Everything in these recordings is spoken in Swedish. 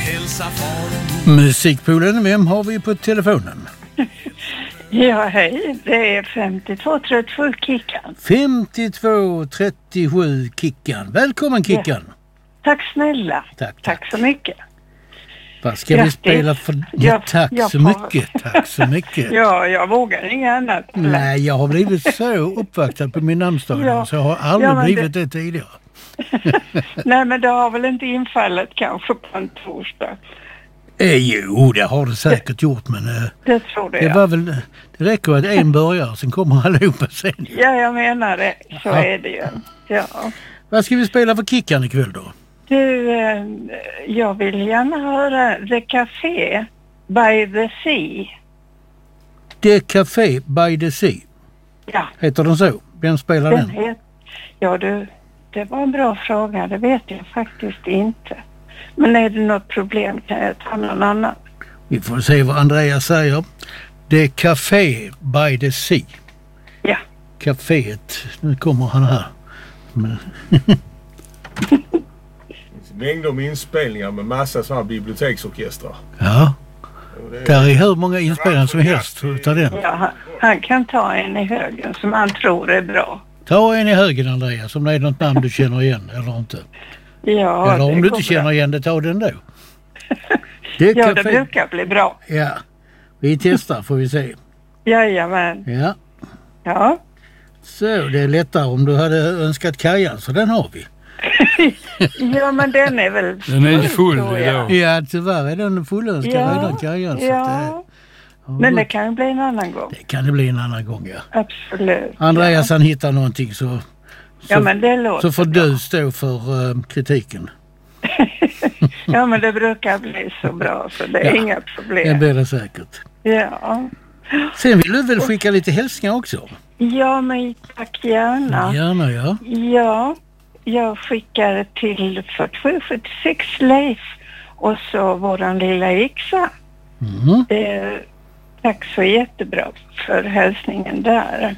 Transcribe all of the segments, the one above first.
hälsa far. Musikpoolen, vem har vi på telefonen? Ja, hej. Det är 5237 Kickan. 5237 Kickan. Välkommen Kickan. Ja. Tack snälla. Tack så mycket. Vad ska vi spela för... Ja, tack så mycket. Tack så mycket. Ja, jag vågar inget annat. Nej, jag har blivit så uppvaktad på min namnsdag så jag har aldrig blivit det tidigare. Nej, men det har väl inte infallet kanske på en torsdag. Jo, det har det säkert gjort, men det tror det var väl, det räcker att en börjar, sen kommer allihopa sen. Ja, jag menar det. Så är det ju. Ja. Vad ska vi spela för Kickan ikväll då? Du, jag vill gärna höra The Café by the Sea. The Café by the Sea? Ja. Heter den så? Vem spelar den? Ja du, det var en bra fråga. Det vet jag faktiskt inte. Men är det något problem kan jag ta någon annan. Vi får se vad Andreas säger. The Café by the Sea. Ja. Caféet, nu kommer han här. Mängder med inspelningar med massa sådana biblioteksorkestrar. Ja. Där är hur många inspelningar som helst. Ta den. Ja, han kan ta en i högen som han tror är bra. Ta en i högen, Andreas, om det är något namn du känner igen eller inte. Ja, eller om du inte känner igen det, ta den då. Det brukar bli bra. Ja, vi testar får vi se. Jajamän. Ja. Ja. Så det är lättare om du hade önskat Kajan, så den har vi. Ja, men den är väl full. Den är full idag. Ja, tyvärr är den fullönskad redan Kajan. Ja. Men det kan ju bli en annan gång. Det kan det bli en annan gång, ja. Absolut. Andreas han hittar någonting så men det låter så får du stå för kritiken. Ja, men det brukar bli så bra så det är inga problem. Det blir det säkert. Ja. Sen vill du väl skicka lite hälsningar också? Ja, men tack gärna. Gärna, ja. Ja, jag skickar till 4776 Leif och så våran lilla Ixa. Mm. Tack så jättebra för hälsningen där.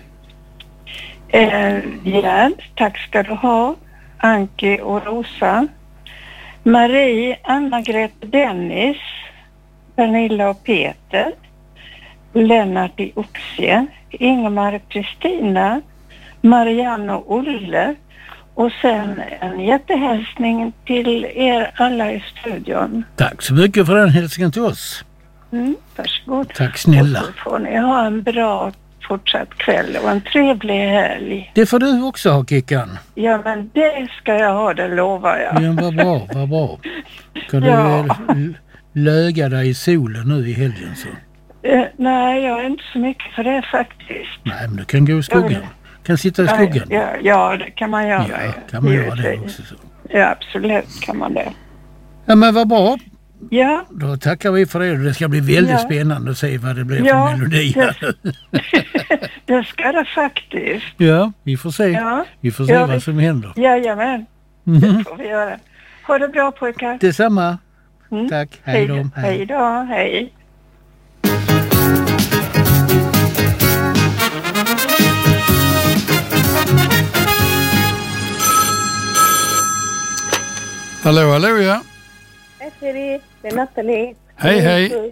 Ja, tack ska du ha. Anki och Rosa. Marie, Anna-Greta, Dennis, Pernilla och Peter. Lennart i Oxie. Ingemar och Kristina. Marianne och Olle. Och sen en jättehälsning till er alla i studion. Tack så mycket för den hälsningen till oss. Varsågod. Tack snälla. Och så får ni ha en bra fortsatt kväll och en trevlig helg. Det får du också ha, Kickan. Ja, men det ska jag ha, det lovar jag. Ja, vad bra. Kan du löga dig i solen nu i helgen så? Nej, jag är inte så mycket för det faktiskt. Nej, men du kan gå i skuggan. Kan sitta i skuggan. Ja, det kan man göra. Ja, kan man göra det också så. Ja, absolut kan man det. Ja, men vad bra. Ja. Då tackar vi för det. Det ska bli väldigt spännande att se vad det blir för melodi. Det ska det faktiskt. Ja, vi får se. Ja. Vi får se vad som händer. Jajamän, det får vi göra. Ha det bra pojkar. Detsamma. Tack, hej då. Hej då, hej. Hallå, ja. Hej Siri, det är Nathalie. Hej.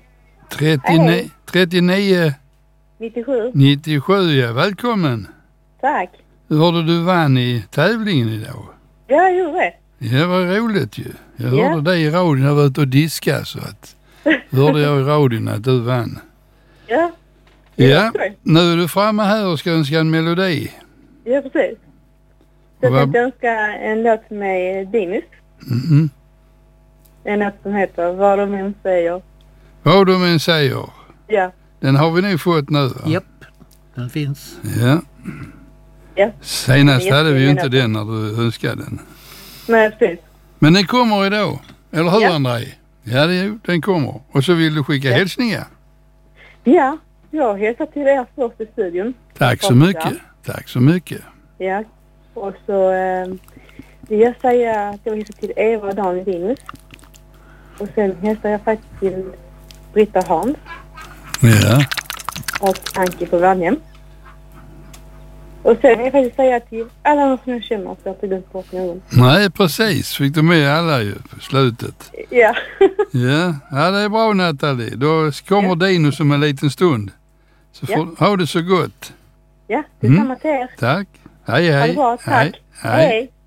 39 97, ja. Välkommen. Tack. Hur hörde du vann i tävlingen idag? Ja, jag gjorde det. Ja, var roligt ju. Jag hörde dig i radion, jag var ute och diska så att hörde jag i radion att du vann. Ja. Ja, nu är du framme här och ska önska en melodi. Ja, precis. Så jag tänkte önska en låt som är Dinis. Mm-hmm. En låt som heter Vad de än säger. Vad de än säger. Ja. Den har vi nu fått nu, va? Japp, den finns. Ja. Ja. Senast hade vi ju inte den när du önskade den. Nej, precis. Men den kommer idag. Eller hur, André? Ja, den kommer. Och så vill du skicka hälsningar? Ja, jag hälsar till er först i studion. Tack så mycket. Tack så mycket. Ja, och så vill jag säga att jag hälsar till Eva och Daniel Dinus. Och sen hälsar jag faktiskt till Britta Hans. Ja. Och Anki på Vannhem. Och sen vill jag faktiskt säga till alla de som jag känner så jag inte glömt bort någon. Nej, precis. Fick du med alla ju på slutet. Ja. Ja, det är bra Nathalie. Då kommer Dinus om en liten stund. Så får ha det så gott. Ja, detsamma till er. Tack. Hej, hej. Ha det bra, tack. Hej. Hej.